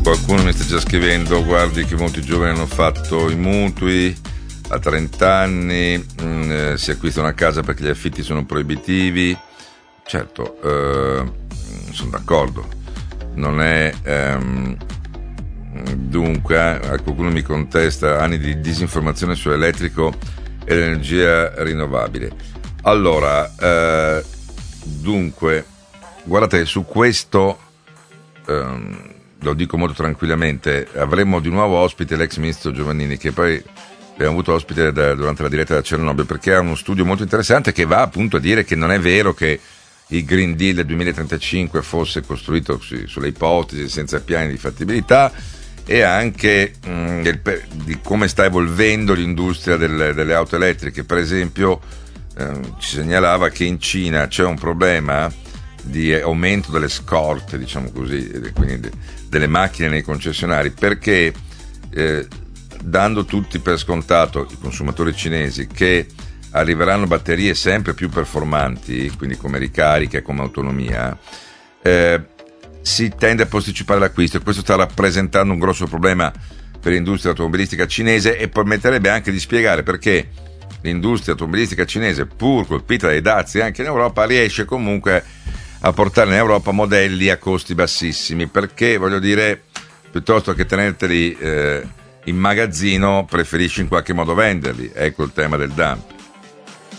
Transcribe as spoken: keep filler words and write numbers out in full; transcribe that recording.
Qualcuno mi sta già scrivendo: guardi che molti giovani hanno fatto i mutui a trenta anni, mh, eh, si acquista una casa perché gli affitti sono proibitivi. Certo, eh, sono d'accordo, non è ehm, dunque eh, qualcuno mi contesta anni di disinformazione sull'elettrico e l'energia rinnovabile. Allora, eh, dunque, guardate, su questo ehm, lo dico molto tranquillamente, avremo di nuovo ospite l'ex ministro Giovannini, che poi abbiamo avuto ospite da, durante la diretta da Cernobbio, perché ha uno studio molto interessante che va appunto a dire che non è vero che il Green Deal del duemilatrentacinque fosse costruito su, sulle ipotesi senza piani di fattibilità, e anche mh, del, di come sta evolvendo l'industria del, delle auto elettriche. Per esempio eh, ci segnalava che in Cina c'è un problema di aumento delle scorte, diciamo così, quindi de, delle macchine nei concessionari, perché eh, dando tutti per scontato, i consumatori cinesi, che arriveranno batterie sempre più performanti, quindi come ricarica e come autonomia, eh, si tende a posticipare l'acquisto, e questo sta rappresentando un grosso problema per l'industria automobilistica cinese, e permetterebbe anche di spiegare perché l'industria automobilistica cinese, pur colpita dai dazi anche in Europa, riesce comunque a portare in Europa modelli a costi bassissimi, perché, voglio dire, piuttosto che tenerteli eh, in magazzino, preferisci in qualche modo venderli. Ecco il tema del dumping.